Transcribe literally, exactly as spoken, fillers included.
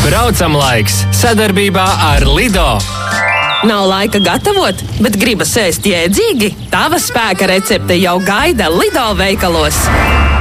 Braucam laiks sadarbībā ar Lido. Nav laika gatavot, bet gribas ēst jēdzīgi? Tava spēka recepte jau gaida Lido veikalos.